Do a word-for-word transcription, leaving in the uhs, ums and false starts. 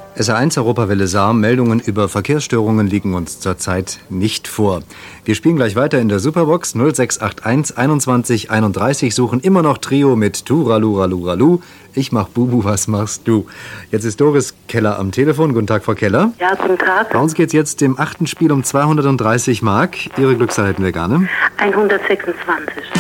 S R eins Europawelle Saar, Meldungen über Verkehrsstörungen liegen uns zurzeit nicht vor. Wir spielen gleich weiter in der Superbox null sechs acht eins einundzwanzig einunddreißig, suchen immer noch Trio mit Turaluraluralu. Ich mach Bubu, was machst du? Jetzt ist Doris Keller am Telefon. Guten Tag, Frau Keller. Ja, guten Tag. Bei uns geht's jetzt im achten Spiel um zweihundertdreißig Mark. Ihre Glückszahl hätten wir gerne. hundertsechsundzwanzig.